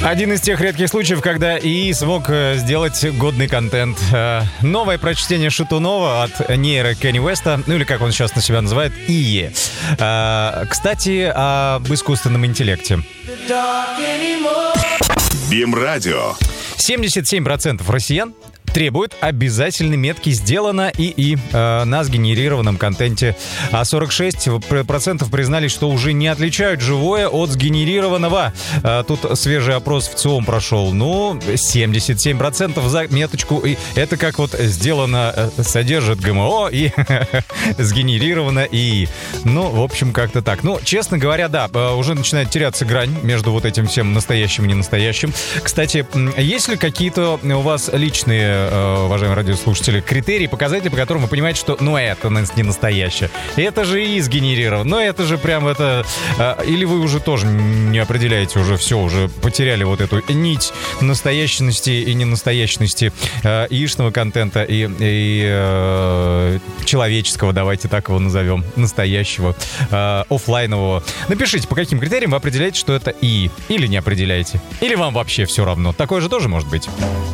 Один из тех редких случаев, когда ИИ смог сделать годный контент. Новое прочтение Шатунова от нейро Кенни Уэста, ну или как он сейчас на себя называет, ИИ. Кстати, об искусственном интеллекте. БИМ-радио. 77% россиян требуют обязательной метки «Сделано ИИ» на сгенерированном контенте. А 46% признались, что уже не отличают живое от сгенерированного. Тут свежий опрос в ЦИОМ прошел. Ну, 77% за меточку. И это как вот «Сделано» содержит ГМО и сгенерировано ИИ. Ну, в общем, как-то так. Ну, честно говоря, да, уже начинает теряться грань между вот этим всем настоящим и ненастоящим. Кстати, есть ли какие-то у вас личные, уважаемые радиослушатели, критерии, показатели, по которым вы понимаете, что, ну, это не настоящее. Это же и сгенерировано. Но это же прям это... Или вы уже тоже не определяете, уже все, уже потеряли вот эту нить настоящности и ненастоящности яичного контента и человеческого, давайте так его назовем, настоящего, офлайнового. Напишите, по каким критериям вы определяете, что это ИИ. Или не определяете. Или вам вообще все равно. Такое же тоже может быть.